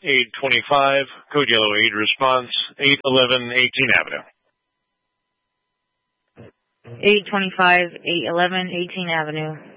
825, code yellow 8 response, 811 18 Avenue. 825, 811, 18 Avenue.